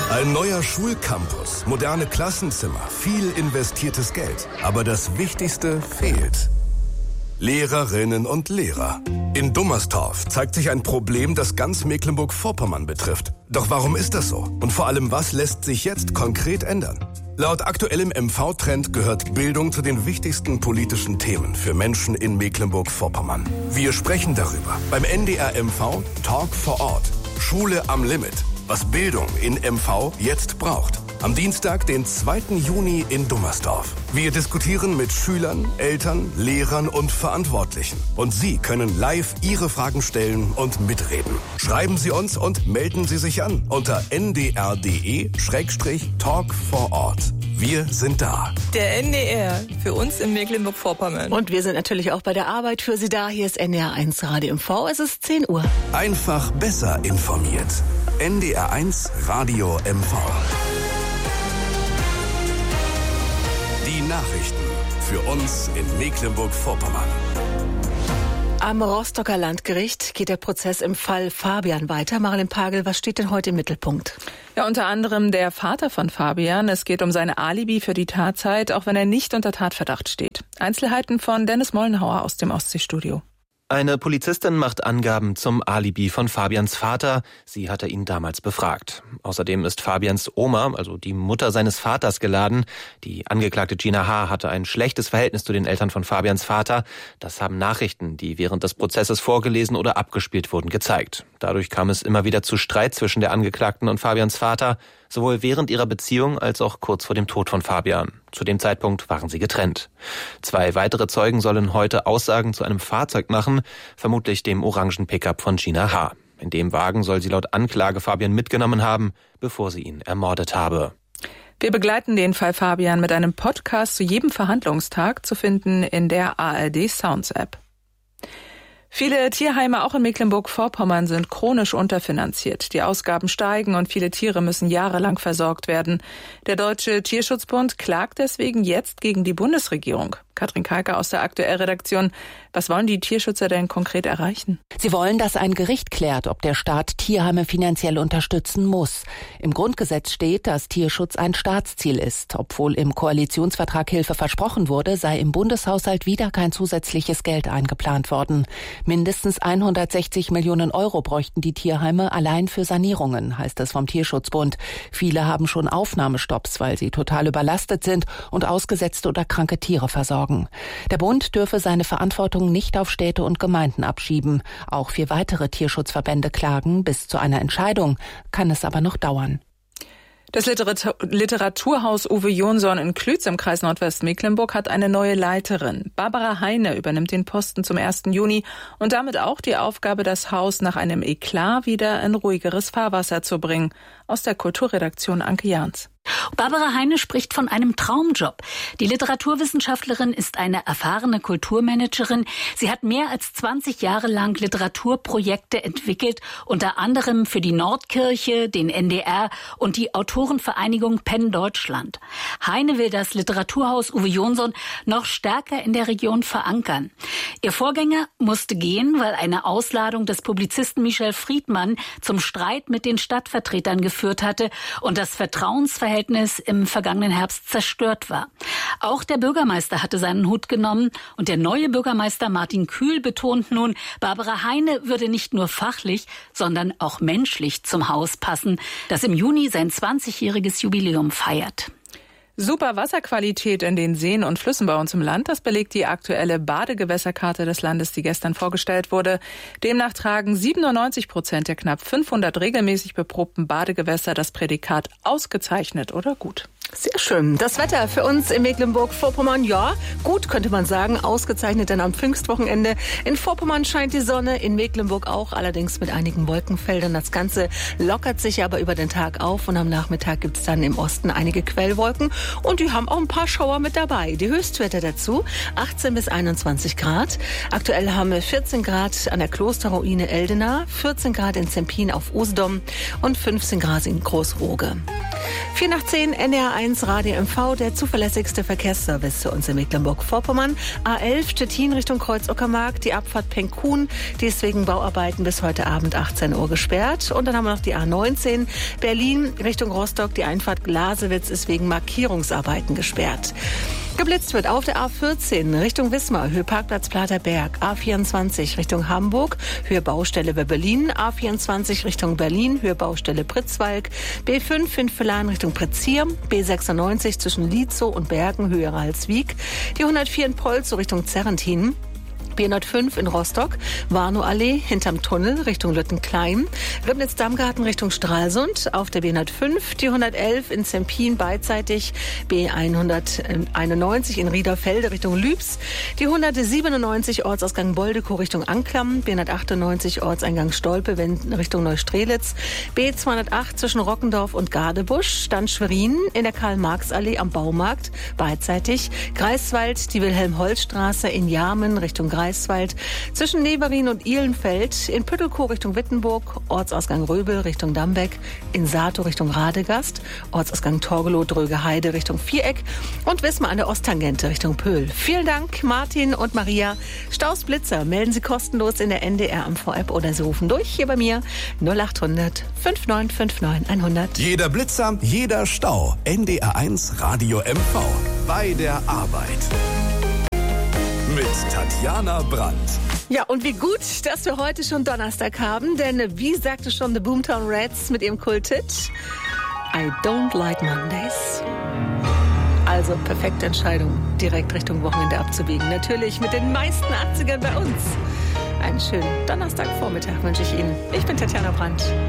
Ein neuer Schulcampus, moderne Klassenzimmer, viel investiertes Geld. Aber das Wichtigste fehlt. Lehrerinnen und Lehrer. In Dummerstorf zeigt sich ein Problem, das ganz Mecklenburg-Vorpommern betrifft. Doch warum ist das so? Und vor allem, was lässt sich jetzt konkret ändern? Laut aktuellem MV-Trend gehört Bildung zu den wichtigsten politischen Themen für Menschen in Mecklenburg-Vorpommern. Wir sprechen darüber beim NDR MV Talk vor Ort. Schule am Limit. Was Bildung in MV jetzt braucht. Am Dienstag, den 2. Juni in Dummerstorf. Wir diskutieren mit Schülern, Eltern, Lehrern und Verantwortlichen. Und Sie können live Ihre Fragen stellen und mitreden. Schreiben Sie uns und melden Sie sich an unter ndr.de/Talk vor Ort. Wir sind da. Der NDR, für uns in Mecklenburg-Vorpommern. Und wir sind natürlich auch bei der Arbeit für Sie da. Hier ist NDR 1 Radio MV. Es ist 10 Uhr. Einfach besser informiert. NDR 1 Radio MV. Die Nachrichten für uns in Mecklenburg-Vorpommern. Am Rostocker Landgericht geht der Prozess im Fall Fabian weiter. Marilyn Pagel, was steht denn heute im Mittelpunkt? Ja, unter anderem der Vater von Fabian. Es geht um sein Alibi für die Tatzeit, auch wenn er nicht unter Tatverdacht steht. Einzelheiten von Dennis Mollenhauer aus dem Ostseestudio. Eine Polizistin macht Angaben zum Alibi von Fabians Vater. Sie hatte ihn damals befragt. Außerdem ist Fabians Oma, also die Mutter seines Vaters, geladen. Die Angeklagte Gina H. hatte ein schlechtes Verhältnis zu den Eltern von Fabians Vater. Das haben Nachrichten, die während des Prozesses vorgelesen oder abgespielt wurden, gezeigt. Dadurch kam es immer wieder zu Streit zwischen der Angeklagten und Fabians Vater, sowohl während ihrer Beziehung als auch kurz vor dem Tod von Fabian. Zu dem Zeitpunkt waren sie getrennt. 2 weitere Zeugen sollen heute Aussagen zu einem Fahrzeug machen, vermutlich dem orangen Pickup von Gina H. In dem Wagen soll sie laut Anklage Fabian mitgenommen haben, bevor sie ihn ermordet habe. Wir begleiten den Fall Fabian mit einem Podcast zu jedem Verhandlungstag, zu finden in der ARD Sounds App. Viele Tierheime auch in Mecklenburg-Vorpommern sind chronisch unterfinanziert. Die Ausgaben steigen und viele Tiere müssen jahrelang versorgt werden. Der Deutsche Tierschutzbund klagt deswegen jetzt gegen die Bundesregierung. Katrin Kalker aus der Aktuell-Redaktion. Was wollen die Tierschützer denn konkret erreichen? Sie wollen, dass ein Gericht klärt, ob der Staat Tierheime finanziell unterstützen muss. Im Grundgesetz steht, dass Tierschutz ein Staatsziel ist. Obwohl im Koalitionsvertrag Hilfe versprochen wurde, sei im Bundeshaushalt wieder kein zusätzliches Geld eingeplant worden. Mindestens 160 Millionen Euro bräuchten die Tierheime allein für Sanierungen, heißt es vom Tierschutzbund. Viele haben schon Aufnahmestopps, weil sie total überlastet sind und ausgesetzte oder kranke Tiere versorgen. Der Bund dürfe seine Verantwortung nicht auf Städte und Gemeinden abschieben. Auch 4 weitere Tierschutzverbände klagen. Bis zu einer Entscheidung kann es aber noch dauern. Das Literaturhaus Uwe Jonsson in Klütz im Kreis Nordwestmecklenburg hat eine neue Leiterin. Barbara Heine übernimmt den Posten zum 1. Juni und damit auch die Aufgabe, das Haus nach einem Eklat wieder in ruhigeres Fahrwasser zu bringen. Aus der Kulturredaktion Anke Jahns. Barbara Heine spricht von einem Traumjob. Die Literaturwissenschaftlerin ist eine erfahrene Kulturmanagerin. Sie hat mehr als 20 Jahre lang Literaturprojekte entwickelt, unter anderem für die Nordkirche, den NDR und die Autorenvereinigung Penn Deutschland. Heine will das Literaturhaus Uwe Jonsson noch stärker in der Region verankern. Ihr Vorgänger musste gehen, weil eine Ausladung des Publizisten Michel Friedmann zum Streit mit den Stadtvertretern geführt hatte und das Vertrauensverhältnis im vergangenen Herbst zerstört war. Auch der Bürgermeister hatte seinen Hut genommen und der neue Bürgermeister Martin Kühl betont nun, Barbara Heine würde nicht nur fachlich, sondern auch menschlich zum Haus passen, das im Juni sein 20-jähriges Jubiläum feiert. Super Wasserqualität in den Seen und Flüssen bei uns im Land, das belegt die aktuelle Badegewässerkarte des Landes, die gestern vorgestellt wurde. Demnach tragen 97% der knapp 500 regelmäßig beprobten Badegewässer das Prädikat ausgezeichnet oder gut. Sehr schön. Das Wetter für uns in Mecklenburg-Vorpommern, ja, gut könnte man sagen, ausgezeichnet dann am Pfingstwochenende. In Vorpommern scheint die Sonne, in Mecklenburg auch, allerdings mit einigen Wolkenfeldern. Das Ganze lockert sich aber über den Tag auf und am Nachmittag gibt es dann im Osten einige Quellwolken und die haben auch ein paar Schauer mit dabei. Die Höchstwerte dazu 18 bis 21 Grad. Aktuell haben wir 14 Grad an der Klosterruine Eldena, 14 Grad in Zempin auf Usedom und 15 Grad in Großroge. 4:10 NDR1 Radio MV, der zuverlässigste Verkehrsservice für uns in Mecklenburg-Vorpommern. A11 Stettin Richtung Kreuz-Uckermark, die Abfahrt Penkhuhn, die ist wegen Bauarbeiten bis heute Abend 18 Uhr gesperrt. Und dann haben wir noch die A19 Berlin Richtung Rostock, die Einfahrt Glasewitz ist wegen Markierungsarbeiten gesperrt. Geblitzt wird auf der A14 Richtung Wismar, Höhe Parkplatz Platerberg, A24 Richtung Hamburg, Höhe Baustelle bei Berlin, A24 Richtung Berlin, Höhe Baustelle Pritzwalk, B5 Finfelan Richtung Pretzier, B96 zwischen Lietzow und Bergen, Höhe Ralswiek, die 104 in Polzow Richtung Zerrentin, B105 in Rostock, Warnow-Allee hinterm Tunnel Richtung Lüttenklein, Ribnitz-Dammgarten Richtung Stralsund, auf der B105, die 111 in Zempin beidseitig, B191 in Riederfelde Richtung Lübs, die 197 Ortsausgang Boldekow Richtung Anklam, B198 Ortseingang Stolpe Richtung Neustrelitz, B208 zwischen Rockendorf und Gadebusch, dann Schwerin in der Karl-Marx-Allee am Baumarkt, beidseitig, Greifswald, die Wilhelm-Holz-Straße in Jarmen Richtung Greifswald, zwischen Neverin und Ihlenfeld, in Püttelkow Richtung Wittenburg, Ortsausgang Röbel Richtung Dambeck, in Sato Richtung Radegast, Ortsausgang Torgelow, Drögeheide Richtung Viereck und Wismar an der Osttangente Richtung Pöhl. Vielen Dank, Martin und Maria. Staus, Blitzer melden Sie kostenlos in der NDR MV-App oder Sie rufen durch hier bei mir 0800 5959 100. Jeder Blitzer, jeder Stau. NDR1 Radio MV. Bei der Arbeit. Mit Tatjana Brandt. Ja, und wie gut, dass wir heute schon Donnerstag haben, denn wie sagte schon The Boomtown Rats mit ihrem Kulthit, I don't like Mondays. Also perfekte Entscheidung, direkt Richtung Wochenende abzubiegen. Natürlich mit den meisten 80ern bei uns. Einen schönen Donnerstagvormittag wünsche ich Ihnen. Ich bin Tatjana Brandt.